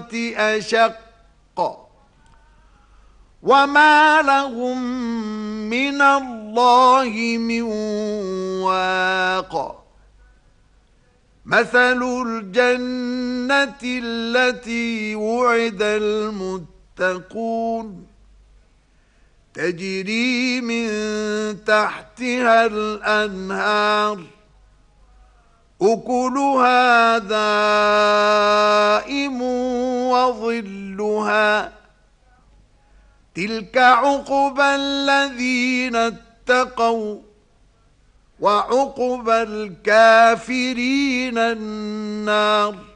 أشق وما لهم من الله من واق مثل الجنة التي وعد المتقون تجري من تحتها الأنهار أكلها دائم وظلها تلك عقبى الذين اتقوا وعقبى الكافرين النار